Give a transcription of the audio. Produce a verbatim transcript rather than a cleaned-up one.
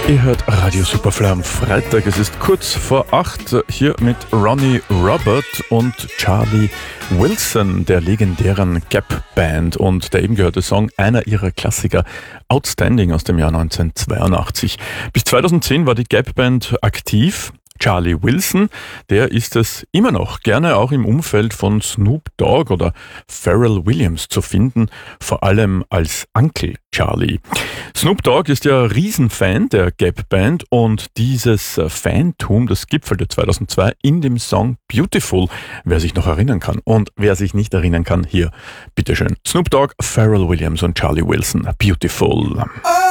Ihr hört Radio Superfly am Freitag. Es ist kurz vor acht, hier mit Ronnie Robert und Charlie Wilson, der legendären Gap Band. Und der eben gehörte Song, einer ihrer Klassiker, Outstanding aus dem Jahr neunzehnhundertzweiundachtzig. Bis zweitausendzehn war die Gap Band aktiv. Charlie Wilson, der ist es immer noch, gerne auch im Umfeld von Snoop Dogg oder Pharrell Williams zu finden, vor allem als Uncle Charlie. Snoop Dogg ist ja Riesenfan der Gap Band und dieses Fantum, das gipfelte zweitausendzwei in dem Song Beautiful, wer sich noch erinnern kann. Und wer sich nicht erinnern kann, hier, bitteschön. Snoop Dogg, Pharrell Williams und Charlie Wilson, Beautiful.